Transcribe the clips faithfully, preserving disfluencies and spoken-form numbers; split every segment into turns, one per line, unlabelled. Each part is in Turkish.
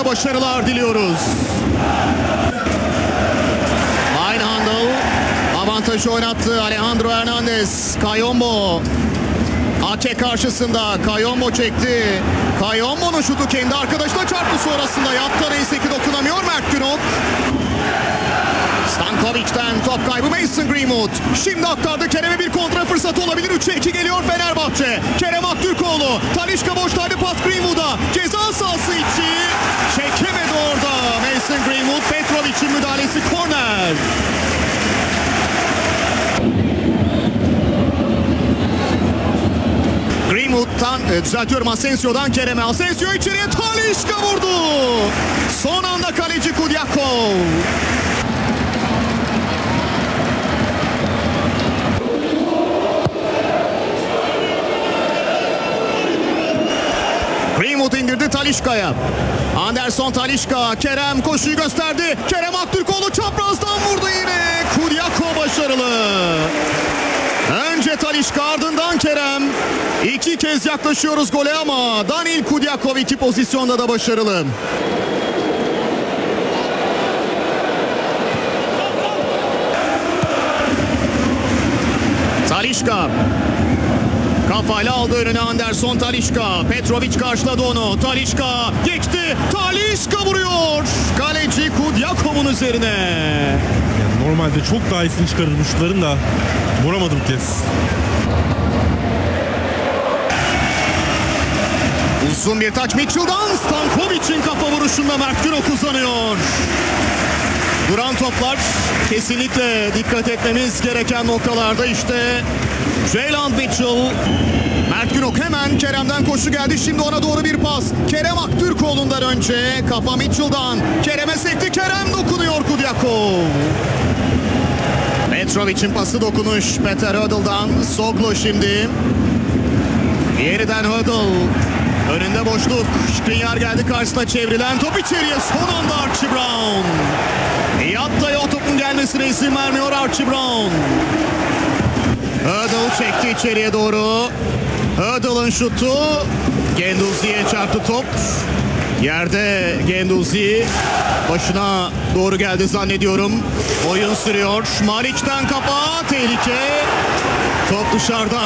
pozisyonda başarılar diliyoruz. Linehandle avantajı oynattı Alejandro Hernandez. Kayombo Ake karşısında. Kayombo çekti. Kayombo'nun şutu kendi arkadaşına çarptı sonrasında. Yattı neyse ki dokunamıyor Mert Günok. Stankovic'ten top kaybı Mason Greenwood. Şimdi aktardı Kerem'e, bir kontra fırsatı olabilir. üçe iki geliyor Fenerbahçe. Kerem Aktürkoğlu. Talisca boştaydı, pas Greenwood'a. Ceza sahası içi. Çekemedi orada Mason Greenwood. Petrovic'in müdahalesi, korner. Greenwood'tan, e, düzeltiyorum Asensio'dan Kerem'e. Asensio içeriye, Talisca vurdu. Son anda kaleci Kudyakov. Greenwood indirdi Talisca'ya. Anderson Talisca. Kerem koşuyu gösterdi. Kerem Aktürkoğlu çaprazdan vurdu yine. Kudyakov başarılı. Önce Talisca, ardından Kerem. İki kez yaklaşıyoruz gole ama Danil Kudyakov iki pozisyonda da başarılı. Talisca. Kafayla aldı önüne Anderson Talisca. Petrovic karşıladı onu. Talisca geçti. Talisca vuruyor. Kaleci Kudyakov'un üzerine.
Yani normalde çok daha iyisini çıkarır şutların da vuramadı bu kez.
Uzun bir taç Mitchell'dan. Stankovic'in kafa vuruşunda Mert Günok uzanıyor. Duran toplar kesinlikle dikkat etmemiz gereken noktalarda. İşte Jalen Mitchell. Mert Günok hemen Kerem'den koşu geldi. Şimdi ona doğru bir pas. Kerem Aktürkoğlu'ndan önce. Kafa Mitchell'dan. Kerem'e sekti. Kerem dokunuyor Kudyakov. Petrovic'in pası dokunuş. Peter Hödl'dan. Soglo şimdi. Yeniden Hödl. Önünde boşluk. Skriniar geldi karşısına, çevrilen top içeriye. Son anda Archie Brown. Yatta'ya o topun gelmesine izin vermiyor Archie Brown. Hödl çekti içeriye doğru. Hödl'ın şutu. Genduzi'ye çarptı top. Yerde Genduzi. Başına doğru geldi zannediyorum. Oyun sürüyor. Malik'ten kafa. Tehlike. Top dışarıda.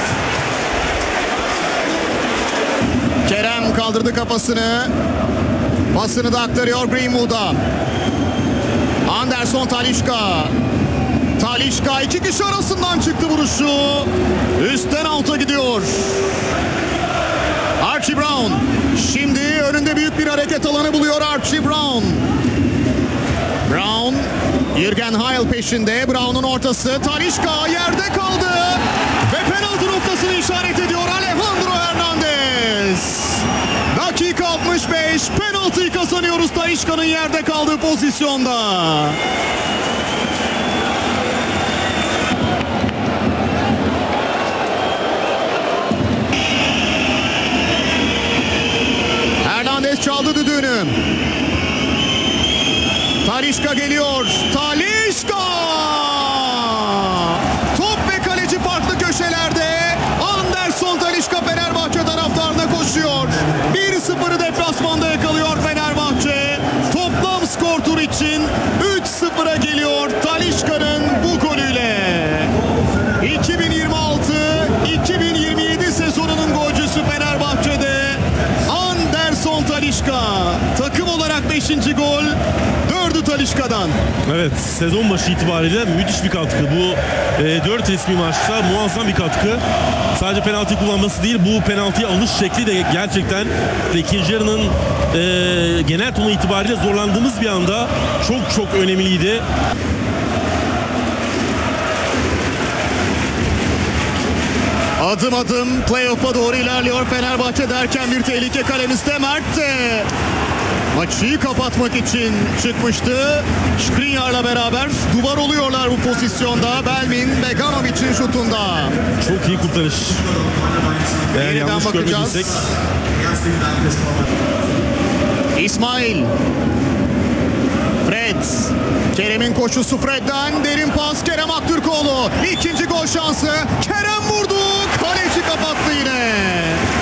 Kerem kaldırdı kafasını. Pasını da aktarıyor Greenwood'a. Anderson Talisca. Talisca iki kişi arasından çıktı vuruşu. Üstten alta gidiyor. Archie Brown. Şimdi önünde büyük bir hareket alanı buluyor Archie Brown. Brown. Jürgen Heil peşinde. Brown'un ortası. Talisca yerde kaldı. Ve penaltı noktasını işaret ediyor Alejandro Hernandez. Dakika altmış beş. Penaltıyı kazanıyoruz Talisca'nın yerde kaldığı pozisyonda. Hernandez çaldı düdüğünü. Talisca geliyor. Talisca! Top ve kaleci farklı köşelerde. Anderson Talisca Fenerbahçe taraftarına koşuyor. bir sıfırı deplasmanda yakalıyor Fenerbahçe. Toplam skor tur için üç sıfıra geliyor Talisca'nın bu golüyle. iki bin yirmi altı iki bin yirmi yedi sezonunun golcüsü Fenerbahçe'de Anderson Talisca. Takım olarak beşinci gol, dördü Talisca'dan.
Evet, sezon başı itibariyle müthiş bir katkı. Bu e, dört resmi maçta muazzam bir katkı. Sadece penaltı kullanması değil, bu penaltıya alış şekli de gerçekten de ikinci yarının e, genel tonu itibariyle zorlandığımız bir anda çok çok önemliydi.
Adım adım playoff'a doğru ilerliyor Fenerbahçe derken bir tehlike kalemizde. Mert de maçı kapatmak için çıkmıştı. Skriniar'la beraber duvar oluyorlar bu pozisyonda. Belmin Beganovic'in şutunda.
Çok iyi kurtarış. Eğer
Yeniden
yanlış
bakacağız.
görmediysek.
İsmail. Fred. Kerem'in koşusu Fred'den. Derin pas Kerem Aktürkoğlu. İkinci gol şansı. Kerem vurdu. Kaleci kapattı yine.